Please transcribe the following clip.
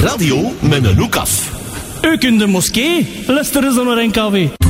Radio met een hoek af. U kunt de moskee, luisteren ze naar NKW.